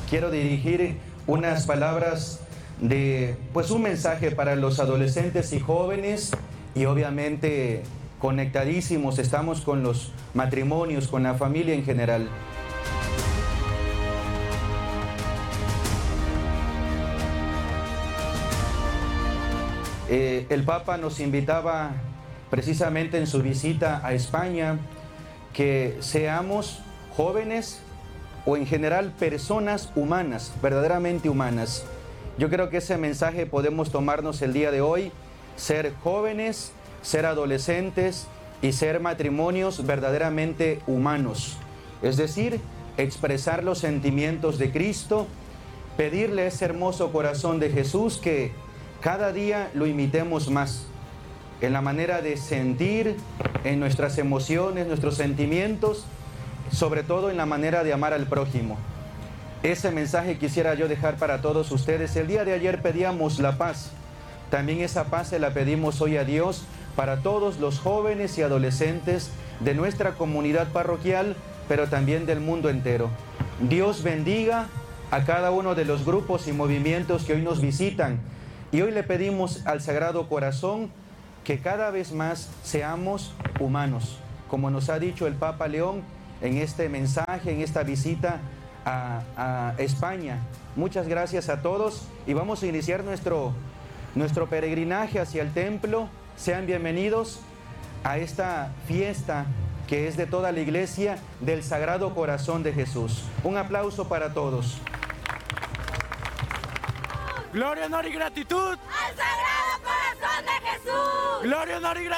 quiero dirigir unas palabras de, pues, un mensaje para los adolescentes y jóvenes, y obviamente conectadísimos estamos con los matrimonios, con la familia en general. El Papa nos invitaba precisamente en su visita a España que seamos jóvenes o en general personas humanas, verdaderamente humanas. Yo creo que ese mensaje podemos tomarnos el día de hoy: ser jóvenes, ser adolescentes y ser matrimonios verdaderamente humanos. Es decir, expresar los sentimientos de Cristo, pedirle a ese hermoso corazón de Jesús que cada día lo imitemos más en la manera de sentir, en nuestras emociones, nuestros sentimientos, sobre todo en la manera de amar al prójimo. Ese mensaje quisiera yo dejar para todos ustedes. El día de ayer pedíamos la paz. También esa paz se la pedimos hoy a Dios para todos los jóvenes y adolescentes de nuestra comunidad parroquial, pero también del mundo entero. Dios bendiga a cada uno de los grupos y movimientos que hoy nos visitan. Y hoy le pedimos al Sagrado Corazón que cada vez más seamos humanos, como nos ha dicho el Papa León en este mensaje, en esta visita a España. Muchas gracias a todos y vamos a iniciar nuestro peregrinaje hacia el templo. Sean bienvenidos a esta fiesta que es de toda la Iglesia del Sagrado Corazón de Jesús. Un aplauso para todos. Gloria, honor y gratitud al Sagrado Corazón de Jesús. Gloria, honor y gratitud